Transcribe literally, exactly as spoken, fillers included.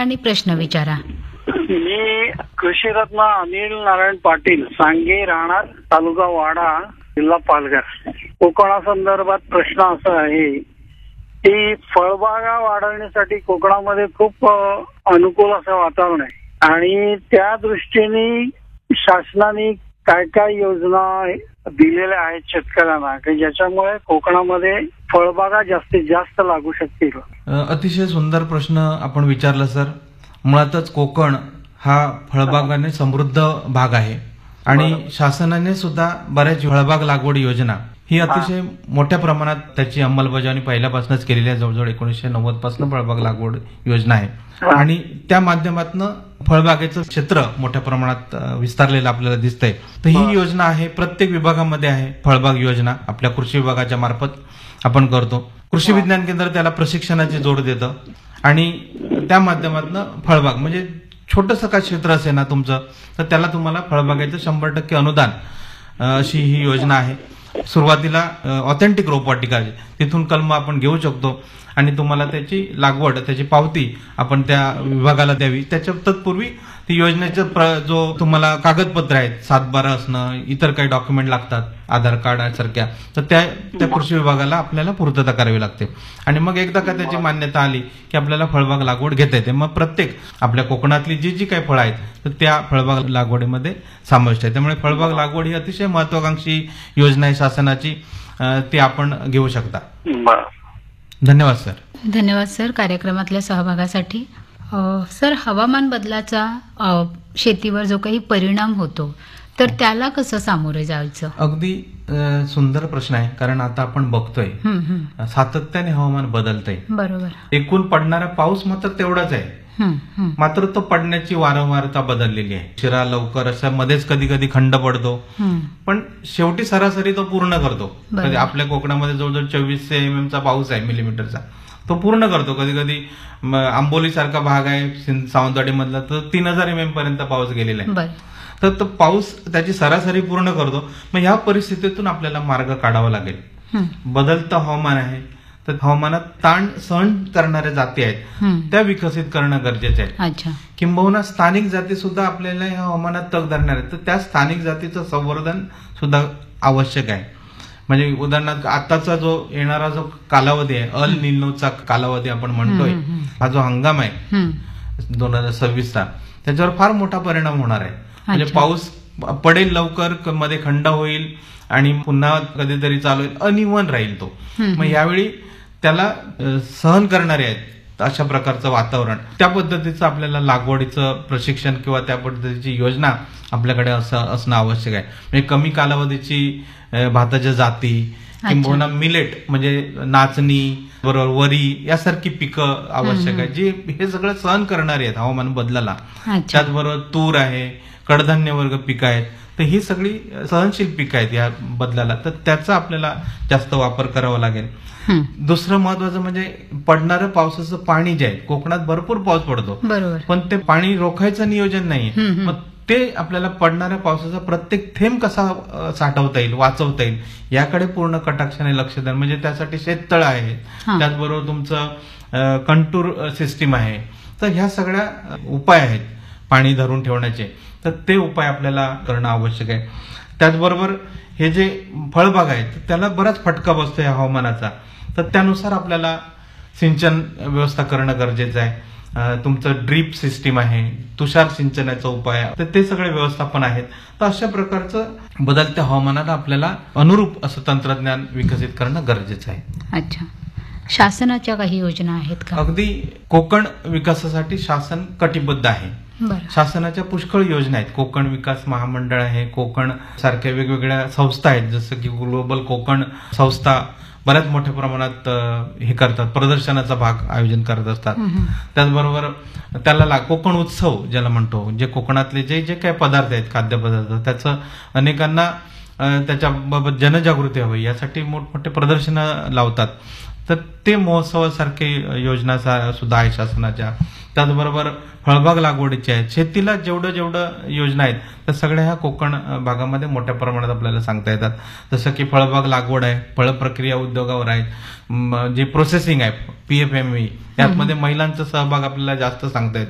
आणि प्रश्न विचारा. मी कृषीरत्न अनिल नारायण पाटील, सांगे, राहणार, तालुका वाडा, जिल्हा पालघर. कोकणासंदर्भात प्रश्न असा आहे की फळबागा वाढवण्यासाठी कोकणामध्ये खूप अनुकूल असं वातावरण आहे आणि त्या दृष्टीने शासनाने काय काय योजना दिलेल्या आहेत शेतकऱ्यांना की ज्याच्यामुळे कोकणामध्ये फळबागा जास्तीत जास्त लागू शकतील. अतिशय सुंदर प्रश्न आपण विचारला सर. मुळातच कोकण हा फळबागाने समृद्ध भाग आहे आणि शासनाने सुद्धा बऱ्याच फळबाग लागवड योजना ही अतिशय मोठ्या प्रमाणात त्याची अंमलबजावणी पहिल्यापासूनच केलेली आहे. जवळजवळ एकोणीसशे नव्वद पासून फळबाग लागवड योजना आहे आणि त्या माध्यमातून फळबागेचं क्षेत्र मोठ्या प्रमाणात विस्तारलेलं आपल्याला दिसतंय. तर ही योजना आहे, प्रत्येक विभागामध्ये आहे फळबाग योजना. आपल्या कृषी विभागाच्या मार्फत आपण करतो. कृषी विज्ञान केंद्र त्याला प्रशिक्षणाची जोड देतं आणि त्या माध्यमातून फळबाग म्हणजे छोटंसं काय क्षेत्र असेल ना तुमचं, तर त्याला तुम्हाला फळबागाचं शंभर टक्के अनुदान अशी ही योजना आहे. सुरुवातीला ऑथेंटिक रोपवाटिका तिथून कलम आपण घेऊ शकतो आणि तुम्हाला त्याची लागवड, त्याची पावती आपण त्या विभागाला द्यावी. त्याच्या तत्पूर्वी ती योजनेचं जो तुम्हाला कागदपत्र आहेत, सातबारा असणं, इतर काही डॉक्युमेंट लागतात, आधार कार्ड सारख्या, तर त्या त्या कृषी विभागाला आपल्याला पूर्तता करावी लागते आणि मग एकदा का त्याची मान्यता आली की आपल्याला फळबाग लागवड घेता येते. मग प्रत्येक आपल्या कोकणातली जी जी काही फळं आहेत तर त्या फळबाग लागवडीमध्ये समाविष्ट आहे. त्यामुळे फळबाग लागवड ही अतिशय महत्वाकांक्षी योजना आहे शासनाची, ती आपण घेऊ शकता. धन्यवाद सर. धन्यवाद सर कार्यक्रमातल्या सहभागासाठी. सर, हवामान बदलाचा शेतीवर जो काही परिणाम होतो तर त्याला कसं सामोरे जायचं? अगदी सुंदर प्रश्न आहे. कारण आता आपण बघतोय सातत्याने हवामान बदलतंय. बरोबर. एकूण पडणारा पाऊस मात्र तेवढाच आहे, मात्र तो पडण्याची वारंवारता बदललेली आहे. शिरा लवकर अशा मध्येच कधी कधी खंड पडतो, पण शेवटी सरासरी तो पूर्ण करतो. आपल्या कोकणामध्ये जवळजवळ चोवीसशे एम एम चा पाऊस आहे, मिलीमीटरचा, तो पूर्ण करतो. कधी कधी आंबोली सारखा भाग आहे सावंतवाडी मधला तर तीन हजार एम एम पर्यंत पाऊस गेलेला आहे. तर तो पाऊस त्याची सरासरी पूर्ण करतो. मग ह्या परिस्थितीतून आपल्याला मार्ग काढावा लागेल. बदलतं हवामान आहे तर हवामानात ताण सहन करणाऱ्या जाती आहेत त्या विकसित करणं गरजेचं आहे. किंबहुना स्थानिक जाती सुद्धा आपल्याला ह्या हवामानात तग धरणार आहेत, तर त्या स्थानिक जातीचं संवर्धन सुद्धा आवश्यक आहे. म्हणजे उदाहरणार्थ आताचा जो येणारा जो कालावधी आहे, अल निनोचा कालावधी आपण म्हणतोय, हा जो हंगाम आहे दोन हजार सव्वीसचा, त्याच्यावर फार मोठा परिणाम होणार आहे. म्हणजे पाऊस पडेल लवकर, मध्ये खंड होईल आणि पुन्हा कधीतरी चालू होईल, अनिवन राहील तो. मग यावेळी त्याला सहन करणारे आहेत अशा प्रकारचं वातावरण, त्या पद्धतीचं आपल्याला लागवडीचं प्रशिक्षण किंवा त्या पद्धतीची योजना आपल्याकडे असणं आवश्यक आहे. म्हणजे कमी कालावधीची भाताच्या जाती किंवा मिलेट म्हणजे नाचणी बरोबर वरी यासारखी पिकं आवश्यक आहे, जी हे सगळं सहन करणारी आहेत हवामान बदलाला. त्याचबरोबर तूर आहे, कडधान्य वर्ग पिकं आहेत, तर ही सगळी सहनशील पिकं आहेत या बदलाला, तर त्याचा आपल्याला जास्त वापर करावा लागेल. दुसरं महत्वाचं म्हणजे पडणारं पावसाचं पाणी जे आहे, कोकणात भरपूर पाऊस पडतो पण ते पाणी रोखायचं नियोजन नाहीये. मग ते आपल्याला पडणाऱ्या पावसाचा प्रत्येक थेंब कसा साठवता येईल, वाचवता येईल याकडे पूर्ण कटाक्षाने लक्ष द्या. म्हणजे त्यासाठी शेततळ आहे, त्याचबरोबर तुमचं कंटूर सिस्टीम आहे, तर ह्या सगळ्या उपाय आहेत पाणी धरून ठेवण्याचे, तर ते उपाय आपल्याला करणं आवश्यक आहे. त्याचबरोबर हे जे फळबाग आहेत त्याला बराच फटका बसतो या हवामानाचा, तर त्यानुसार आपल्याला सिंचन व्यवस्था करणं गरजेचं आहे. तुमचं ड्रीप सिस्टीम आहे, तुषार सिंचनाचा उपाय, तर ते सगळे व्यवस्थापन आहेत. तर अशा प्रकारचं बदलत्या हवामानाला आपल्याला अनुरूप असं तंत्रज्ञान विकसित करणं गरजेचं आहे. अच्छा, शासनाच्या काही योजना आहेत का? अगदी कोकण विकासासाठी शासन कटिबद्ध आहे. शासनाच्या पुष्कळ योजना आहेत. कोकण विकास महामंडळ आहे, कोकण सारख्या वेगवेगळ्या संस्था आहेत, जसं की ग्लोबल कोकण संस्था बऱ्याच मोठ्या प्रमाणात हे करतात, प्रदर्शनाचा भाग आयोजन करत असतात. त्याचबरोबर त्याला कोकण उत्सव ज्याला म्हणतो, जे कोकणातले जे जे काही पदार्थ आहेत, खाद्यपदार्थ, त्याचं अनेकांना त्याच्याबाबत जनजागृती हवी यासाठी मोठमोठे प्रदर्शनं लावतात. तर ते महोत्सवासारखे योजना सुद्धा आहे शासनाच्या. त्याचबरोबर फळबाग लागवडीचे आहेत, शेतीला जेवढं जेवढं योजना आहेत तर सगळ्या ह्या कोकण भागामध्ये मोठ्या प्रमाणात आपल्याला सांगता येतात. जसं की फळबाग लागवड आहे, फळ प्रक्रिया उद्योगावर आहेत, जी प्रोसेसिंग आहे पी एफ एम ई, यामध्ये महिलांचा सहभाग आपल्याला जास्त सांगता येतो.